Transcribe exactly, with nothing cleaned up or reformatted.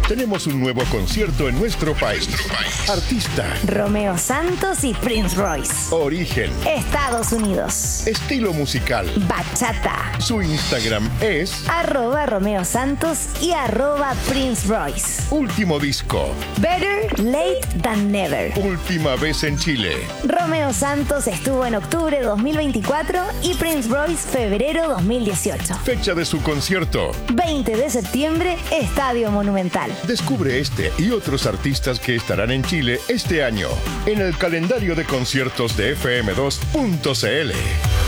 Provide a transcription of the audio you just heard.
tenemos un nuevo concierto en nuestro país. Artista: Romeo Santos y Prince Royce. Origen: Estados Unidos. Estilo musical: bachata. Su Instagram es arroba Romeo Santos y arroba Prince Royce. Último disco: Better Late Than Never. Última vez en Chile: Romeo Santos estuvo en octubre de dos mil veinticuatro y Prince Royce febrero dos mil dieciocho. Fecha de su concierto: veinte de septiembre, Estadio Monumental. Descubre este y otros artistas que estarán en Chile este año en el calendario de conciertos de F M dos punto C L.